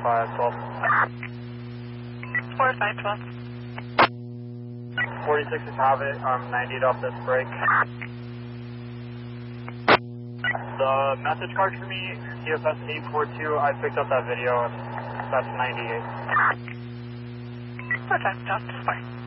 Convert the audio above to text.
4512. 4512. 46 is Habit, 98 off this break. The message card for me, CFS 842, I picked up that video, and that's 98. Perfect, that's fine.